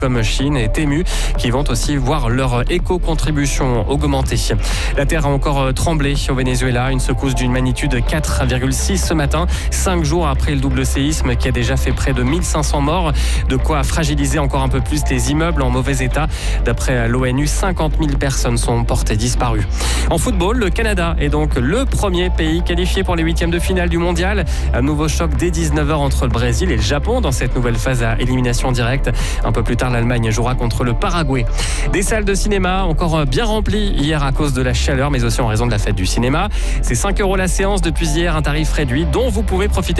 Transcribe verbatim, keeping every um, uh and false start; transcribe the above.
comme Chine et Temu qui vont aussi voir leur éco-contribution augmenter. La terre a encore tremblé au Venezuela, une secousse d'une magnitude quatre virgule six ce matin, cinq jours après le double séisme qui a déjà fait près de mille cinq cents morts, de quoi fragiliser encore un peu plus des immeubles en mauvais état. D'après l'ONU, cinquante mille personnes sont portées disparues. En football, le Canada est donc le premier pays qualifié pour les huitièmes de finale du mondial. Un nouveau choc dès dix-neuf heures entre le Brésil et le Japon dans cette nouvelle phase à élimination directe. Un peu plus tard, l'Allemagne jouera contre le Paraguay. Des salles de cinéma encore bien remplies hier à cause de la chaleur, mais aussi en raison de la fête du cinéma. C'est cinq euros la séance depuis hier, un tarif réduit dont vous pouvez profiter